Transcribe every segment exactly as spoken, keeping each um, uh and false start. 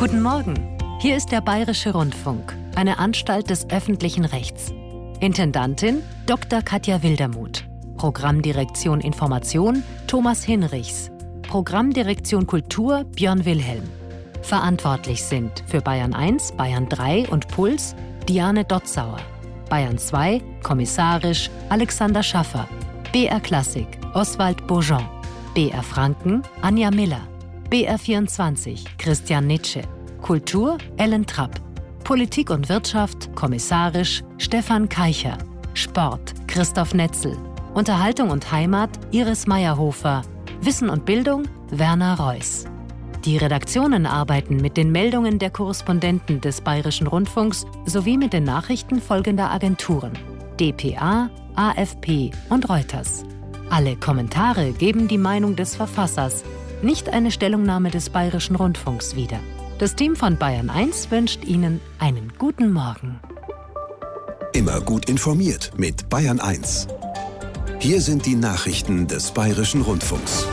Guten Morgen. Hier ist der Bayerische Rundfunk, eine Anstalt des öffentlichen Rechts. Intendantin Doktor Katja Wildermuth. Programmdirektion Information Thomas Hinrichs. Programmdirektion Kultur Björn Wilhelm. Verantwortlich sind für Bayern eins, Bayern drei und Puls Diane Dotzauer. Bayern zwei, kommissarisch Alexander Schaffer. B R Klassik Oswald Bourgeon. B R Franken Anja Miller. B R vierundzwanzig Christian Nitsche. Kultur Ellen Trapp. Politik und Wirtschaft kommissarisch Stefan Keicher. Sport Christoph Netzel. Unterhaltung und Heimat Iris Meyerhofer. Wissen und Bildung Werner Reuss. Die Redaktionen arbeiten mit den Meldungen der Korrespondenten des Bayerischen Rundfunks sowie mit den Nachrichten folgender Agenturen: D P A, A F P und Reuters. Alle Kommentare geben die Meinung des Verfassers, nicht eine Stellungnahme des Bayerischen Rundfunks wieder. Das Team von Bayern eins wünscht Ihnen einen guten Morgen. Immer gut informiert mit Bayern eins. Hier sind die Nachrichten des Bayerischen Rundfunks.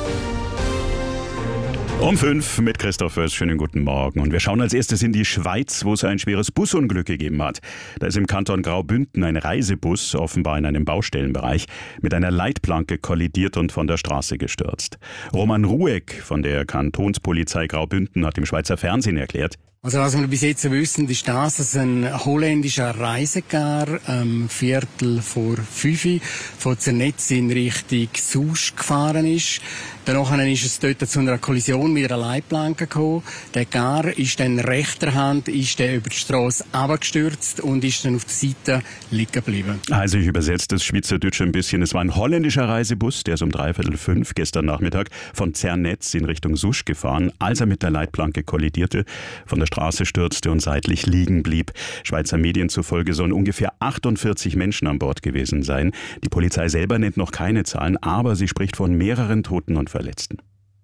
Um fünf mit Christoph Föß. Schönen guten Morgen. Und wir schauen als erstes in die Schweiz, wo es ein schweres Busunglück gegeben hat. Da ist im Kanton Graubünden ein Reisebus, offenbar in einem Baustellenbereich, mit einer Leitplanke kollidiert und von der Straße gestürzt. Roman Rueck von der Kantonspolizei Graubünden hat dem Schweizer Fernsehen erklärt: Also was wir bis jetzt wissen, ist das, dass ein holländischer Reisegar ähm, Viertel vor fünf von Zernetz in Richtung Susch gefahren ist. Danach ist es dort zu einer Kollision mit einer Leitplanke gekommen. Der Gar ist dann rechter Hand ist der über die Strasse runtergestürzt und ist dann auf der Seite liegen geblieben. Also ich übersetze das Schweizerdeutsche ein bisschen. Es war ein holländischer Reisebus, der ist um dreiviertel fünf gestern Nachmittag von Zernetz in Richtung Susch gefahren, als er mit der Leitplanke kollidierte, von der Straße stürzte und seitlich liegen blieb. Schweizer Medien zufolge sollen ungefähr achtundvierzig Menschen an Bord gewesen sein. Die Polizei selber nennt noch keine Zahlen, aber sie spricht von mehreren Toten und Verletzten.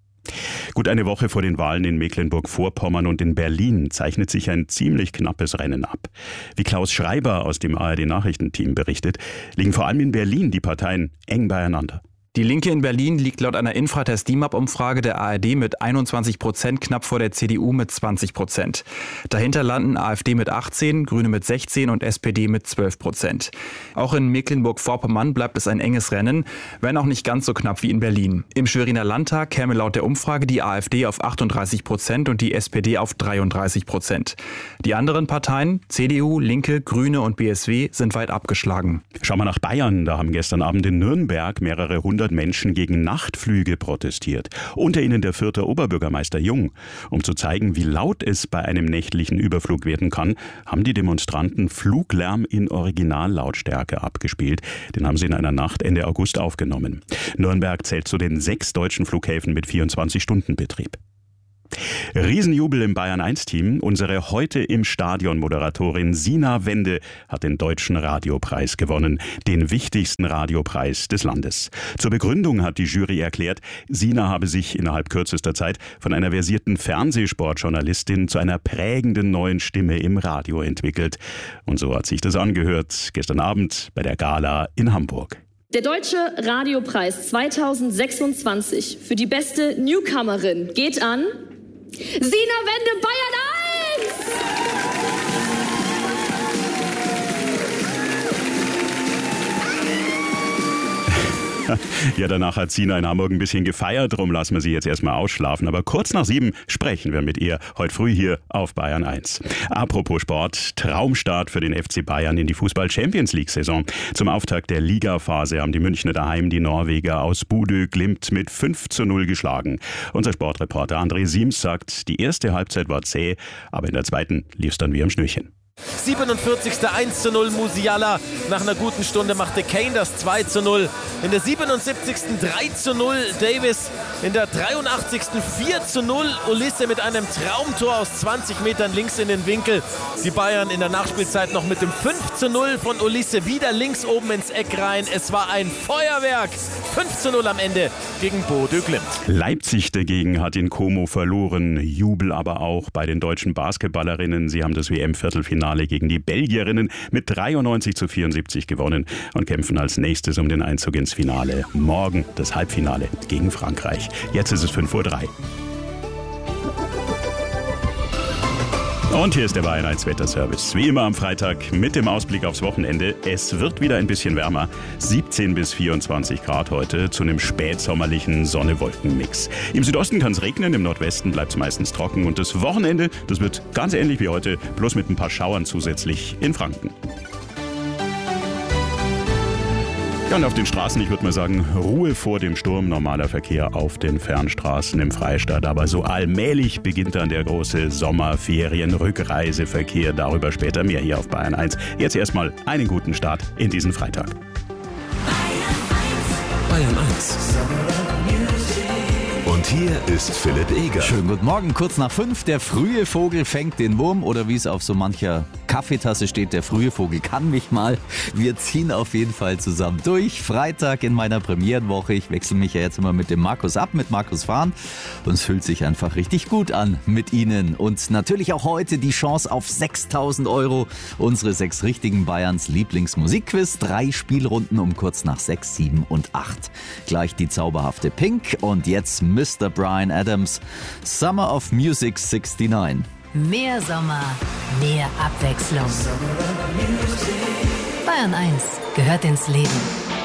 Gut eine Woche vor den Wahlen in Mecklenburg-Vorpommern und in Berlin zeichnet sich ein ziemlich knappes Rennen ab. Wie Klaus Schreiber aus dem A R D-Nachrichtenteam berichtet, liegen vor allem in Berlin die Parteien eng beieinander. Die Linke in Berlin liegt laut einer Infratest-D I M A P-Umfrage der A R D mit einundzwanzig Prozent knapp vor der C D U mit zwanzig Prozent. Dahinter landen AfD mit achtzehn, Grüne mit sechzehn und S P D mit zwölf Prozent. Auch in Mecklenburg-Vorpommern bleibt es ein enges Rennen, wenn auch nicht ganz so knapp wie in Berlin. Im Schweriner Landtag käme laut der Umfrage die AfD auf achtunddreißig Prozent und die S P D auf dreiunddreißig Prozent. Die anderen Parteien, C D U, Linke, Grüne und B S W, sind weit abgeschlagen. Schauen wir nach Bayern. Da haben gestern Abend in Nürnberg mehrere hundert Menschen gegen Nachtflüge protestiert. Unter ihnen der Fürther Oberbürgermeister Jung. Um zu zeigen, wie laut es bei einem nächtlichen Überflug werden kann, haben die Demonstranten Fluglärm in Originallautstärke abgespielt. Den haben sie in einer Nacht Ende August aufgenommen. Nürnberg zählt zu den sechs deutschen Flughäfen mit vierundzwanzig-Stunden-Betrieb. Riesenjubel im Bayern eins Team. Unsere heute im Stadion Moderatorin Sina Wende hat den Deutschen Radiopreis gewonnen, den wichtigsten Radiopreis des Landes. Zur Begründung hat die Jury erklärt, Sina habe sich innerhalb kürzester Zeit von einer versierten Fernsehsportjournalistin zu einer prägenden neuen Stimme im Radio entwickelt. Und so hat sich das angehört gestern Abend bei der Gala in Hamburg. Der Deutsche Radiopreis zweitausendsechsundzwanzig für die beste Newcomerin geht an Sina Wende, Bayern eins! Ja, danach hat Sina in Hamburg ein bisschen gefeiert, darum lassen wir sie jetzt erstmal ausschlafen. Aber kurz nach sieben sprechen wir mit ihr heute früh hier auf Bayern eins. Apropos Sport, Traumstart für den F C Bayern in die Fußball-Champions-League-Saison. Zum Auftakt der Ligaphase haben die Münchner daheim die Norweger aus Bodø Glimt mit fünf zu null geschlagen. Unser Sportreporter André Siems sagt, die erste Halbzeit war zäh, aber in der zweiten lief es dann wie am Schnürchen. siebenundvierzigster eins zu null Musiala. Nach einer guten Stunde machte Kane das zwei zu null. In der siebenundsiebzigsten drei zu null Davis. In der dreiundachtzigsten vier zu null Ulisse mit einem Traumtor aus zwanzig Metern links in den Winkel. Die Bayern in der Nachspielzeit noch mit dem fünf zu null von Ulisse wieder links oben ins Eck rein. Es war ein Feuerwerk. fünf zu null am Ende gegen Bodø Glimt. Leipzig dagegen hat in Como verloren. Jubel aber auch bei den deutschen Basketballerinnen. Sie haben das W M-Viertelfinale gegen die Belgierinnen mit dreiundneunzig zu vierundsiebzig gewonnen und kämpfen als nächstes um den Einzug ins Finale. Morgen das Halbfinale gegen Frankreich. Jetzt ist es fünf Uhr drei. Und hier ist der Bayern eins Wetterservice. Wie immer am Freitag mit dem Ausblick aufs Wochenende. Es wird wieder ein bisschen wärmer. siebzehn bis vierundzwanzig Grad heute zu einem spätsommerlichen Sonne-Wolken-Mix. Im Südosten kann es regnen, im Nordwesten bleibt es meistens trocken. Und das Wochenende, das wird ganz ähnlich wie heute, bloß mit ein paar Schauern zusätzlich in Franken. Ja, und auf den Straßen, ich würde mal sagen, Ruhe vor dem Sturm, normaler Verkehr auf den Fernstraßen im Freistaat. Aber so allmählich beginnt dann der große Sommerferien-Rückreiseverkehr. Darüber später mehr hier auf Bayern eins. Jetzt erstmal einen guten Start in diesen Freitag. Bayern eins. Und hier ist Philipp Eger. Schönen guten Morgen, kurz nach fünf. Der frühe Vogel fängt den Wurm oder wie es auf so mancher Kaffeetasse steht, der frühe Vogel kann mich mal. Wir ziehen auf jeden Fall zusammen durch. Freitag in meiner Premierenwoche. Ich wechsle mich ja jetzt immer mit dem Markus ab, mit Markus Fahn. Und es fühlt sich einfach richtig gut an mit Ihnen. Und natürlich auch heute die Chance auf sechstausend Euro. Unsere sechs richtigen Bayerns Lieblingsmusikquiz. Drei Spielrunden um kurz nach sechs, sieben und acht. Gleich die zauberhafte Pink. Und jetzt Mister Bryan Adams. Summer of Music neunundsiebzig. Mehr Sommer, mehr Abwechslung. Bayern eins gehört ins Leben.